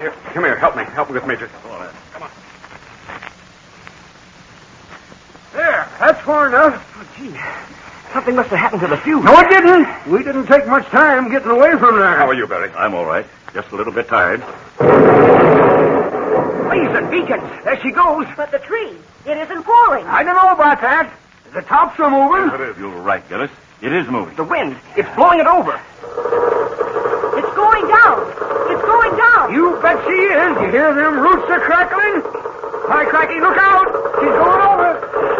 Here, come here. Help me. Help me with Major. Come on. There, that's far enough. Oh, gee, something must have happened to the fuse. No, it didn't. We didn't take much time getting away from there. How are you, Barry? I'm all right. Just a little bit tired. Laser beacons. There she goes. But the tree, it isn't falling. I don't know about that. The tops are moving. Yes, it is. You're right, Gillis. It is moving. The wind. It's blowing it over. It's going down. It's going down. You bet she is. You hear them roots are crackling? Hi, Cracky, look out. She's going over.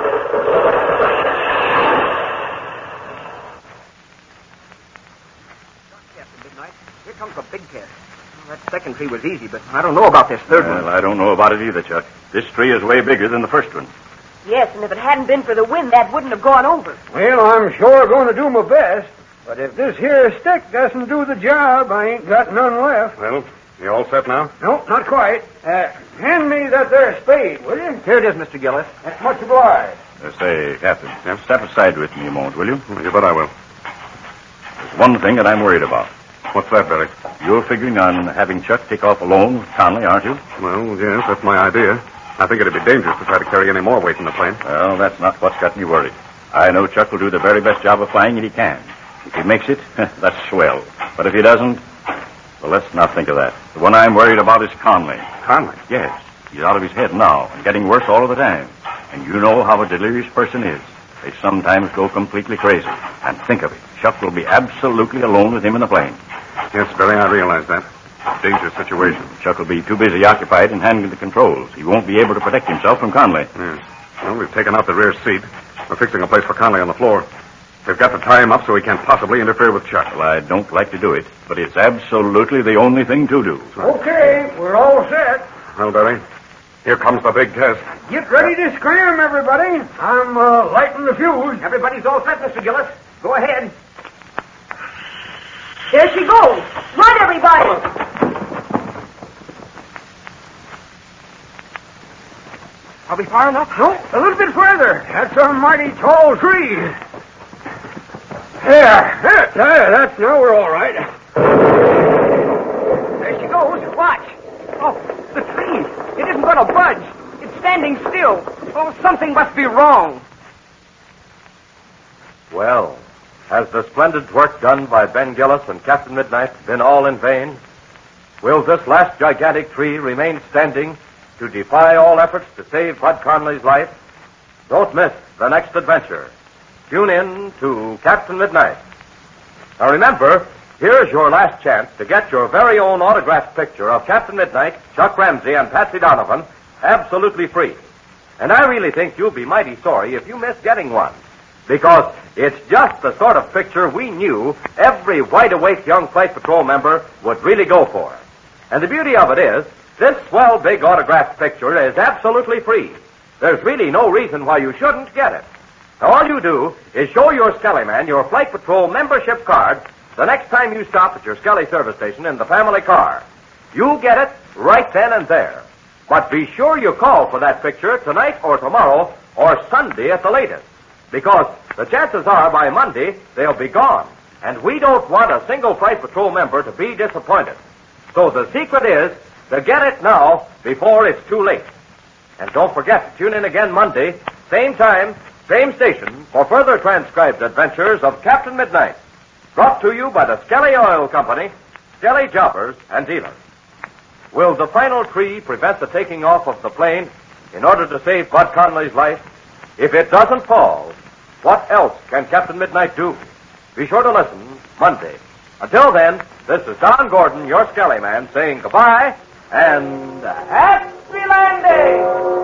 Captain Midnight, here comes the big test. Well, that second tree was easy, but I don't know about this third one. Well, I don't know about it either, Chuck. This tree is way bigger than the first one. Yes, and if it hadn't been for the wind, that wouldn't have gone over. Well, I'm sure going to do my best. But if this here stick doesn't do the job, I ain't got none left. Well, you all set now? No, not quite. Hand me that there spade, will you? Here it is, Mr. Gillis. That's much obliged. Say, Captain, step aside with me a moment, will you? You bet I will. There's one thing that I'm worried about. What's that, Barry? You're figuring on having Chuck take off alone with Conley, aren't you? Well, yes, that's my idea. I think it'd be dangerous to try to carry any more weight in the plane. Well, that's not what's got me worried. I know Chuck will do the very best job of flying that he can. If he makes it, that's swell. But if he doesn't, well, let's not think of that. The one I'm worried about is Conley. Conley? Yes. He's out of his head now and getting worse all of the time. And you know how a delirious person is. They sometimes go completely crazy. And think of it. Chuck will be absolutely alone with him in the plane. Yes, Barry, I realize that. Dangerous situation. Chuck will be too busy occupied in handling the controls. He won't be able to protect himself from Conley. Yes. Well, we've taken out the rear seat. We're fixing a place for Conley on the floor. We've got to tie him up so he can't possibly interfere with Chuck. Well, I don't like to do it, but it's absolutely the only thing to do. Okay, we're all set. Well, Barry, here comes the big test. Get ready to scram, everybody. I'm lighting the fuse. Everybody's all set, Mr. Gillis. Go ahead. There she goes. Run, everybody. Are we far enough? No, a little bit further. That's a mighty tall tree. There, that's now we're all right. There she goes. Watch. Oh, the tree. It isn't going to budge. It's standing still. Oh, something must be wrong. Well, has the splendid work done by Ben Gillis and Captain Midnight been all in vain? Will this last gigantic tree remain standing to defy all efforts to save Bud Conley's life? Don't miss the next adventure. Tune in to Captain Midnight. Now remember, here's your last chance to get your very own autographed picture of Captain Midnight, Chuck Ramsey, and Patsy Donovan absolutely free. And I really think you'll be mighty sorry if you miss getting one, because it's just the sort of picture we knew every wide-awake young Flight Patrol member would really go for. And the beauty of it is, this swell big autographed picture is absolutely free. There's really no reason why you shouldn't get it. Now, all you do is show your Skelly man your Flight Patrol membership card the next time you stop at your Skelly service station in the family car. You'll get it right then and there. But be sure you call for that picture tonight or tomorrow or Sunday at the latest, because the chances are by Monday they'll be gone, and we don't want a single Flight Patrol member to be disappointed. So the secret is to get it now before it's too late. And don't forget to tune in again Monday, same time, same station, for further transcribed adventures of Captain Midnight. Brought to you by the Skelly Oil Company, Skelly Jobbers and Dealers. Will the final tree prevent the taking off of the plane in order to save Bud Conley's life? If it doesn't fall, what else can Captain Midnight do? Be sure to listen Monday. Until then, this is Don Gordon, your Skelly man, saying goodbye and happy landing!